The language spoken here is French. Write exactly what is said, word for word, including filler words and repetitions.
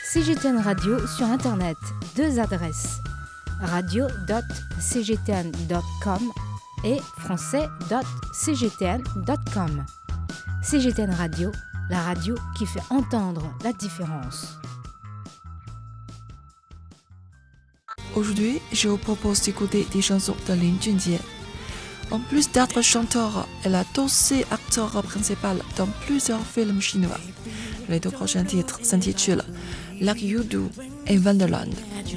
C G T N Radio sur Internet, deux adresses, radio point c g t n point com et français point c g t n point com. C G T N Radio, la radio qui fait entendre la différence. Aujourd'hui, je vous propose d'écouter des chansons de Lin Junjie. En plus d'être chanteur, elle a aussi acteur principal dans plusieurs films chinois. Les deux prochains titres s'intitulent Like You Do et Wonderland.